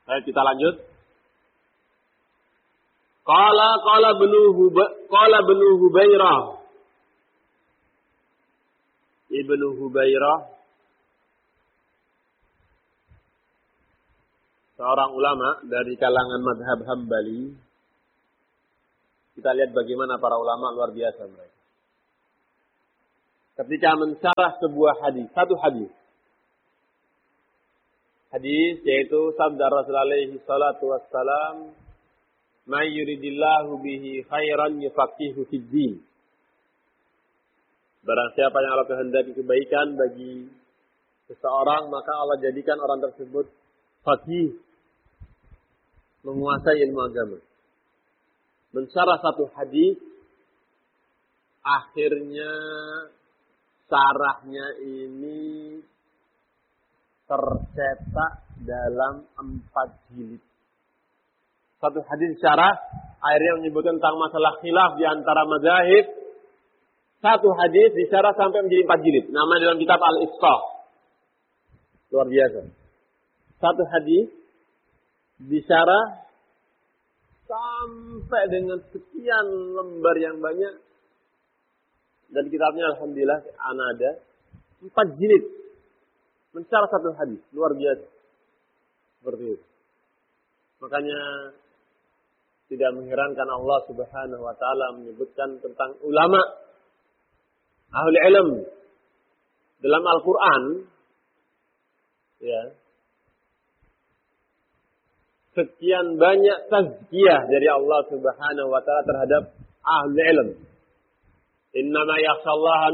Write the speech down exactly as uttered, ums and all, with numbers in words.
Baik, kita lanjut. Qala qala ibnu Huba qala ibnu Hubairah. Ibnu Hubairah seorang ulama dari kalangan madhab Hambali. Kita lihat bagaimana para ulama luar biasa mereka. Ketika mensyarah sebuah hadis, satu hadis. Hadis yaitu sabda Rasulullah alaihi salatu wassalam, "May yuridillahu bihi khairan yufaqihu fid din." Barang siapa yang Allah kehendaki kebaikan bagi seseorang, maka Allah jadikan orang tersebut faqih, menguasai ilmu agama. Mensyarah satu hadis, akhirnya syarahnya ini tercetak dalam empat jilid. Satu hadis syarah, akhirnya menyebutkan tentang masalah khilaf di antara mazahib. Satu hadis disyarah sampai menjadi empat jilid. Nama dalam kitab Al-Isqah. Luar biasa. Satu hadis disyarah sampai dengan sekian lembar yang banyak. Dan kitabnya alhamdulillah ana ada empat jilid. Mensyarah satu hadis. Luar biasa. Seperti itu. Makanya tidak mengherankan Allah Subhanahu wa taala menyebutkan tentang ulama ahli ilm dalam Al-Qur'an, ya. Sekian banyak tazkiyah dari Allah Subhanahu wa taala terhadap ahli ilm. Innama yakhshallaha